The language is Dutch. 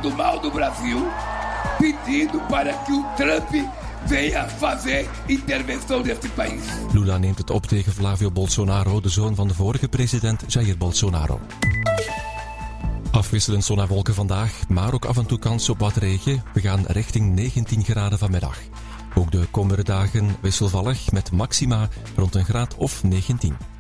falando mal do Brasil, pedindo para que o Trump venha fazer intervenção neste país. Lula neemt het op tegen Flavio Bolsonaro, de zoon van de vorige president Jair Bolsonaro. Afwisselend zon en wolken vandaag, maar ook af en toe kans op wat regen. We gaan richting 19 graden vanmiddag. Ook de komende dagen wisselvallig met maxima rond een graad of 19.